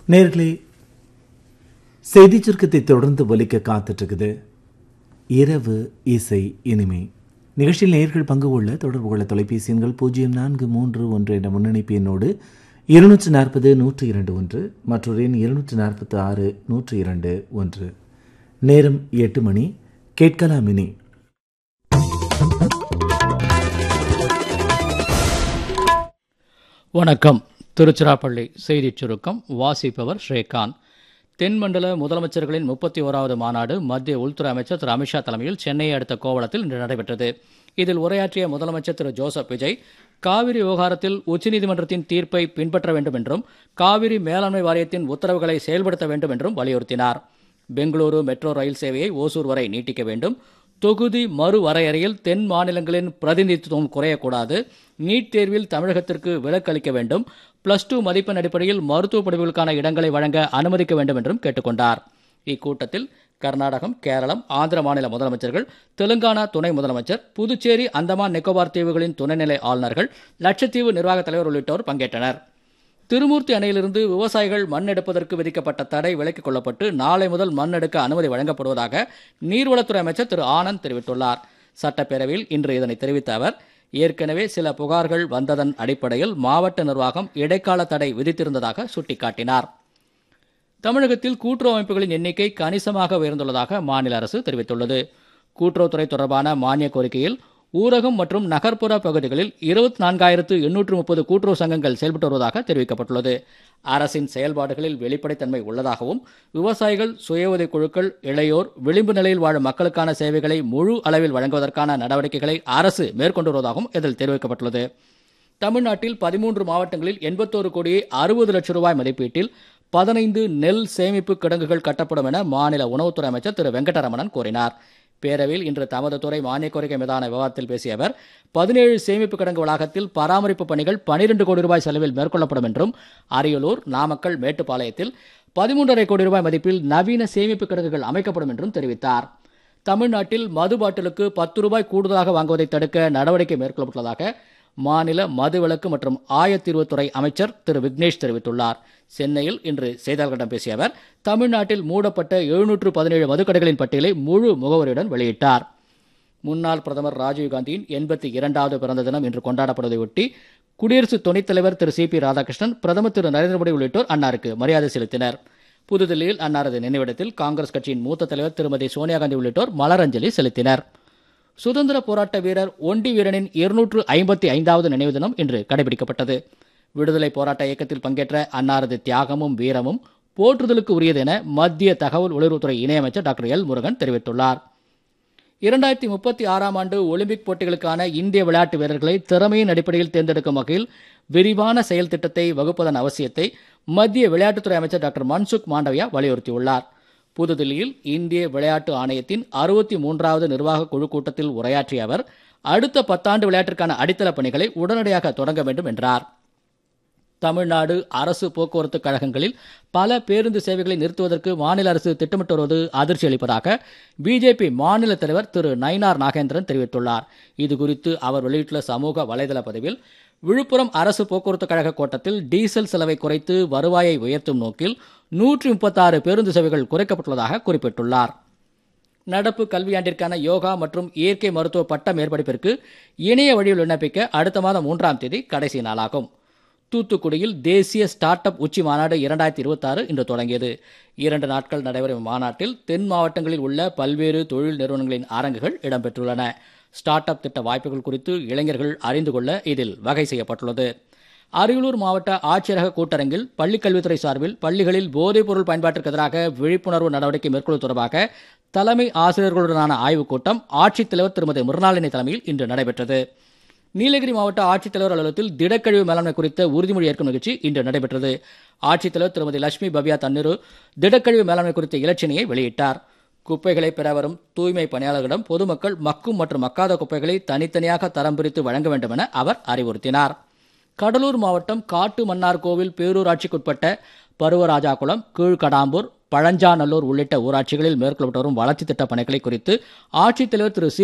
நேர்களே, செய்தி சுருக்கத்தை தொடர்ந்து ஒலிக்க காத்துட்டு இரவு இசை இனிமை நிகழ்ச்சியில் நேர்கள் பங்கு கொள்ள தொடர்பு கொள்ள தொலைபேசி எண்கள் 0431 என்ற முன்னணிப்பு எண்ணோடு 240-102 மற்றொரு எண் 246-102. நேரம் 8 மணி. கேட்கலாம் இனி. வணக்கம். திருச்சிராப்பள்ளி செய்திச் சுருக்கம் வாசிப்பவர் ஸ்ரீகாந்த். தென்மண்டல முதலமைச்சர்களின் 31வது மாநாடு மத்திய உள்துறை அமைச்சர் திரு அமித்ஷா தலைமையில் சென்னையை அடுத்த கோவளத்தில் இன்று நடைபெற்றது. இதில் உரையாற்றிய முதலமைச்சர் திரு ஜோசப் விஜய் காவிரி விவகாரத்தில் உச்சநீதிமன்றத்தின் தீர்ப்பை பின்பற்ற வேண்டும் என்றும் காவிரி மேலாண்மை வாரியத்தின் உத்தரவுகளை செயல்படுத்த வேண்டும் என்றும் வலியுறுத்தினார். பெங்களூரு மெட்ரோ ரயில் சேவையை ஓசூர் வரை நீட்டிக்க வேண்டும். தொகுதி மறுவரையறையில் தென் மாநிலங்களின் பிரதிநிதித்துவம் குறையக்கூடாது. நீட் தேர்வில் தமிழகத்திற்கு விலக்கு அளிக்க வேண்டும். +2 மதிப்பெண் அடிப்படையில் மருத்துவ படிப்புகளுக்கான இடங்களை வழங்க அனுமதிக்க வேண்டும் என்றும் கேட்டுக்கொண்டார். இக்கூட்டத்தில் கர்நாடகம், கேரளம், ஆந்திர மாநில முதலமைச்சர்கள், தெலுங்கானா துணை முதலமைச்சர், புதுச்சேரி, அந்தமான் நிக்கோபார் தீவுகளின் துணைநிலை ஆளுநர்கள், லட்சத்தீவு நிர்வாகத் தலைவர் உள்ளிட்டோர் பங்கேற்றனர். திருமூர்த்தி அணையிலிருந்து விவசாயிகள் மண் எடுப்பதற்கு விதிக்கப்பட்ட தடை விலக்கிக் கொள்ளப்பட்டு நாளை முதல் மண் எடுக்க அனுமதி வழங்கப்படுவதாக நீர்வளத்துறை அமைச்சர் திரு ஆனந்த் தெரிவித்துள்ளார். சட்டப்பேரவையில் இன்று இதனை தெரிவித்த அவர், ஏற்கனவே சில புகார்கள் வந்ததன் அடிப்படையில் மாவட்ட நிர்வாகம் இடைக்கால தடை விதித்திருந்ததாக சுட்டிக்காட்டினார். தமிழகத்தில் கூட்டுறவு அமைப்புகளின் எண்ணிக்கை கணிசமாக உயர்ந்துள்ளதாக மாநில அரசு தெரிவித்துள்ளது. கூட்டுறவுத்துறை தொடர்பான மானிய கோரிக்கையில் ஊரகம் மற்றும் நகர்ப்புற பகுதிகளில் 24,830 கூட்டுறவு சங்கங்கள் செயல்பட்டு வருவதாக தெரிவிக்கப்பட்டுள்ளது. அரசின் செயல்பாடுகளில் வெளிப்படைத்தன்மை உள்ளதாகவும் விவசாயிகள், சுய உதவிக் குழுக்கள், இளையோர், விளிம்பு நிலையில் வாழும் மக்களுக்கான சேவைகளை முழு அளவில் வழங்குவதற்கான நடவடிக்கைகளை அரசு மேற்கொண்டு வருவதாகவும் இதில் தெரிவிக்கப்பட்டுள்ளது. தமிழ்நாட்டில் 13 மாவட்டங்களில் 81,60 லட்சம் ரூபாய் மதிப்பீட்டில் 15 நெல் சேமிப்பு கிடங்குகள் கட்டப்படும் என மாநில உணவுத்துறை அமைச்சர் திரு வெங்கடரமணன் கூறினார். பேரவையில் இன்று தமது துறை மானிய கோரிக்கை மீதான விவாதத்தில் பேசிய அவர், 17 சேமிப்பு கிடங்கு வளாகத்தில் பராமரிப்பு பணிகள் 12 கோடி ரூபாய் செலவில் மேற்கொள்ளப்படும் என்றும், அரியலூர், நாமக்கல், மேட்டுப்பாளையத்தில் 13,5 கோடி ரூபாய் மதிப்பில் நவீன சேமிப்பு கிடங்குகள் அமைக்கப்படும் என்றும் தெரிவித்தார். தமிழ்நாட்டில் மது பாட்டிலுக்கு 10 ரூபாய் கூடுதலாக வாங்குவதை தடுக்க நடவடிக்கை மேற்கொள்ளப்பட்டுள்ளதாக மாநில மதுவிலக்கு மற்றும் ஆயத்தீர்வுத்துறை அமைச்சர் திரு விக்னேஷ் தெரிவித்துள்ளார். சென்னையில் இன்று செய்தியாளர்களிடம் பேசிய அவர், தமிழ்நாட்டில் மூடப்பட்ட 717 மதுக்கடைகளின் பட்டியலை முழு முகவரியுடன் வெளியிட்டார். முன்னாள் பிரதமர் ராஜீவ்காந்தியின் 82வது பிறந்த தினம் இன்று கொண்டாடப்படுவதையொட்டி குடியரசு துணைத் தலைவர் திரு சி பி ராதாகிருஷ்ணன், பிரதமர் திரு நரேந்திர மோடி உள்ளிட்டோர் அன்னாருக்கு மரியாதை செலுத்தினர். புதுதில்லியில் அன்னாரது நினைவிடத்தில் காங்கிரஸ் கட்சியின் மூத்த தலைவர் திருமதி சோனியாகாந்தி உள்ளிட்டோர் மலரஞ்சலி செலுத்தினர். சுதந்திர போராட்ட வீரர் ஒண்டி வீரனின் 255வது நினைவு தினம் இன்று கடைபிடிக்கப்பட்டது. விடுதலை போராட்ட இயக்கத்தில் பங்கேற்ற அன்னாரது தியாகமும் வீரமும் போற்றுதலுக்கு உரியது என மத்திய தகவல் ஒலிபரப்புத்துறை இணையமைச்சர் டாக்டர் எல் முருகன் தெரிவித்துள்ளார். 2036ஆம் ஆண்டு ஒலிம்பிக் போட்டிகளுக்கான இந்திய விளையாட்டு வீரர்களை திறமையின் அடிப்படையில் தேர்ந்தெடுக்கும் வகையில் விரிவான செயல் திட்டத்தை வகுப்பதன் அவசியத்தை மத்திய விளையாட்டுத்துறை அமைச்சர் டாக்டர் மன்சுக் மாண்டவியா வலியுறுத்தியுள்ளார். புதுதில்லியில் இந்திய விளையாட்டு ஆணையத்தின் 63வது நிர்வாக குழு கூட்டத்தில் உரையாற்றிய அவர், அடுத்த 10 ஆண்டு விளையாட்டிற்கான அடித்தள பணிகளை உடனடியாக தொடங்க வேண்டும் என்றார். தமிழ்நாடு அரசு போக்குவரத்து கழகங்களில் பல பேருந்து சேவைகளை நிறுத்துவதற்கு மாநில அரசு திட்டமிட்டு வருவது அதிர்ச்சி அளிப்பதாக பிஜேபி மாநில தலைவர் திரு நயினார் நாகேந்திரன் தெரிவித்துள்ளார். இதுகுறித்து அவர் வெளியிட்டுள்ள சமூக வலைதள பதிவில், விழுப்புரம் அரசு போக்குவரத்து கழக கோட்டத்தில் டீசல் செலவை குறைத்து வருவாயை உயர்த்தும் நோக்கில் 136 பேருந்து சேவைகள் குறைக்கப்பட்டுள்ளதாக குறிப்பிட்டுள்ளார். நடப்பு கல்வியாண்டிற்கான யோகா மற்றும் இயற்கை மருத்துவ பட்ட மேற்படிப்பிற்கு இணைய வழியில் விண்ணப்பிக்க அடுத்த மாதம் 3ஆம் தேதி கடைசி நாளாகும். தூத்துக்குடியில் தேசிய ஸ்டார்ட் அப் உச்சி மாநாடு 2026 இன்று தொடங்கியது. 2 நாட்கள் நடைபெறும் மாநாட்டில் தென் மாவட்டங்களில் உள்ள பல்வேறு தொழில் நிறுவனங்களின் அரங்குகள் இடம்பெற்றுள்ளன. ஸ்டார்ட் அப் திட்ட வாய்ப்புகள் குறித்து இளைஞர்கள் அறிந்து கொள்ள இதில் வகை செய்யப்பட்டுள்ளது. அரியலூர் மாவட்ட ஆட்சியரக கூட்டரங்கில் பள்ளிக்கல்வித்துறை சார்பில் பள்ளிகளில் போதைப் பொருள் பயன்பாட்டிற்கு எதிராக விழிப்புணர்வு நடவடிக்கை மேற்கொள்வது தொடர்பாக தலைமை ஆசிரியர்களுடனான ஆய்வுக் கூட்டம் ஆட்சித்தலைவர் திருமதி மிருணாளினி தலைமையில் இன்று நடைபெற்றது. நீலகிரி மாவட்ட ஆட்சித்தலைவர் அலுவலகத்தில் திடக்கழிவு மேலாண்மை குறித்த உறுதிமொழி ஏற்கும் நிகழ்ச்சி இன்று நடைபெற்றது. ஆட்சித்தலைவர் திருமதி லட்சுமி பவ்யா தன்னிரு திடக்கழிவு மேலாண்மை குறித்த இலச்சினையை வெளியிட்டார். குப்பைகளை பெற வரும் தூய்மை பணியாளர்களிடம் பொதுமக்கள் மக்கும் மற்றும் மக்காத குப்பைகளை தனித்தனியாக தரம் பிரித்து வழங்க வேண்டும் என அவர் அறிவுறுத்தினார். கடலூர் மாவட்டம் காட்டு மன்னார் கோவில் பேரூராட்சிக்குட்பட்ட பருவராஜாகுளம், கீழ்கடாம்பூர், பழஞ்சாநல்லூர் உள்ளிட்ட ஊராட்சிகளில் மேற்கொள்ளப்பட்டு வரும் வளர்ச்சித் திட்டப் பணிகளை குறித்து ஆட்சித்தலைவர் திரு சி